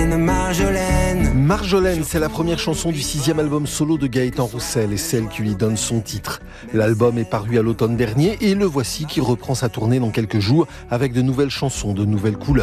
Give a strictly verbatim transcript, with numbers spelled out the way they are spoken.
Marjolaine, Marjolaine. Marjolaine, c'est la première chanson du sixième album solo de Gaëtan Roussel et celle qui lui donne son titre. L'album est paru à l'automne dernier et le voici qui reprend sa tournée dans quelques jours avec de nouvelles chansons, de nouvelles couleurs.